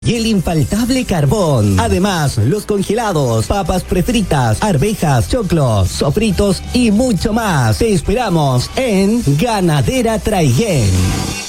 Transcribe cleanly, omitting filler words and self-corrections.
y el infaltable carbón. Además, los congelados, papas prefritas, arvejas, choclos, sofritos y mucho más. Te esperamos en Ganadera Traiguén.